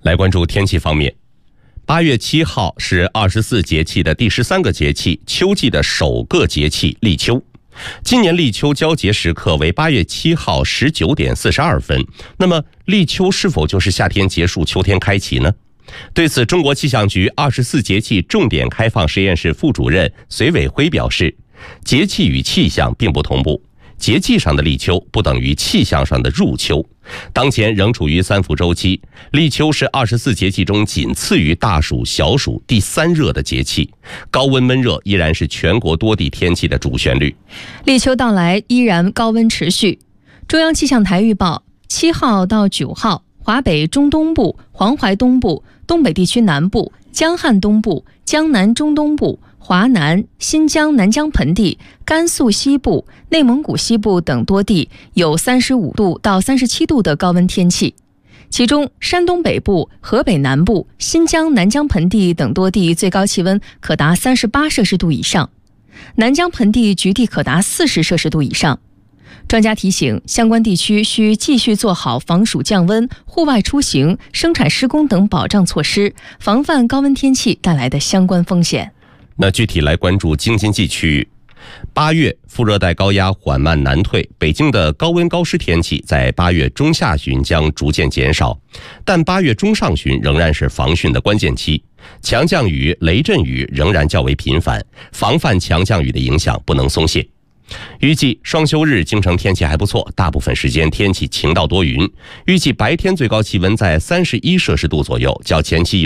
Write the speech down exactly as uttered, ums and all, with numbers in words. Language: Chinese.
来关注天气方面，八月七号是二十四节气的第十三个节气，秋季的首个节气立秋。今年立秋交节时刻为八月七号十九点四十二分。那么立秋是否就是夏天结束，秋天开启呢？对此，中国气象局二十四节气重点开放实验室副主任隋伟辉表示，节气与气象并不同步，节气上的立秋不等于气象上的入秋。当前仍处于三伏周期，立秋是二十四节气中仅次于大暑、小暑第三热的节气，高温闷热依然是全国多地天气的主旋律。 立秋到来，依然高温持续。中央气象台预报，七号到九号，华北中东部、黄淮东部、东北地区南部、江汉东部、江南中东部、华南、新疆南疆盆地、甘肃西部、内蒙古西部等多地有三十五度到三十七度的高温天气，其中山东北部、河北南部、新疆南疆盆地等多地最高气温可达三十八摄氏度以上，南疆盆地局地可达四十摄氏度以上。专家提醒，相关地区需继续做好防暑降温、户外出行、生产施工等保障措施，防范高温天气带来的相关风险。 那具体来关注京津冀区域，八月副热带高压缓慢南退，北京的高温高湿天气在八月中下旬将逐渐减少，但八月中上旬仍然是防汛的关键期，强降雨、雷阵雨仍然较为频繁，防范强降雨的影响不能松懈。预计双休日京城天气还不错，大部分时间天气晴到多云，预计白天最高气温在三十一摄氏度左右，较前期有